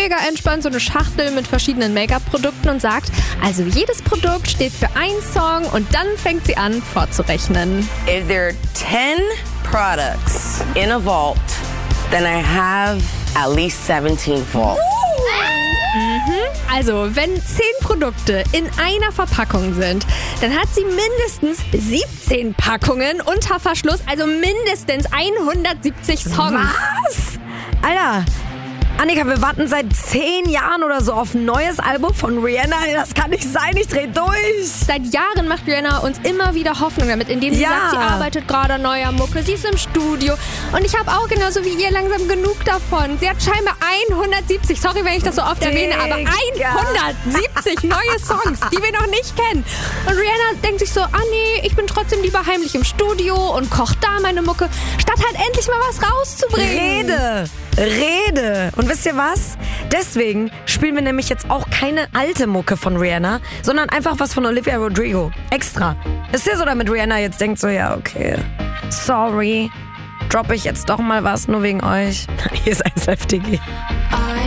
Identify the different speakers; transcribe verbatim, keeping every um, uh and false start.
Speaker 1: mega entspannt so eine Schachtel mit verschiedenen Make-up-Produkten und sagt, also jedes Produkt steht für einen Song und dann fängt sie an vorzurechnen.
Speaker 2: If there are ten products in a vault, then I have at least seventeen vaults.
Speaker 1: Mhm. Also, wenn zehn Produkte in einer Verpackung sind, dann hat sie mindestens siebzehn Packungen unter Verschluss, also mindestens hundertsiebzig Songs.
Speaker 3: Was? Alter, Annika, wir warten seit zehn Jahren oder so auf ein neues Album von Rihanna. Das kann nicht sein, ich dreh durch.
Speaker 1: Seit Jahren macht Rihanna uns immer wieder Hoffnung damit, indem sie
Speaker 3: Ja.
Speaker 1: sagt, sie arbeitet gerade an neuer Mucke, sie ist im Studio. Und ich habe auch genauso wie ihr langsam genug davon. Sie hat scheinbar hundertsiebzig, sorry, wenn ich das so oft erwähne, aber hundertsiebzig neue Songs, die wir noch nicht kennen. Und Rihanna denkt sich so, ah nee, ich bin trotzdem lieber heimlich im Studio und kocht da meine Mucke, statt halt endlich mal was rauszubringen.
Speaker 3: Rede, Rede. Und wisst ihr was? Deswegen spielen wir nämlich jetzt auch keine alte Mucke von Rihanna, sondern einfach was von Olivia Rodrigo. Extra. Ist ja so, damit Rihanna jetzt denkt so, ja, okay, sorry, droppe ich jetzt doch mal was, nur wegen euch. Hier ist ein F T G.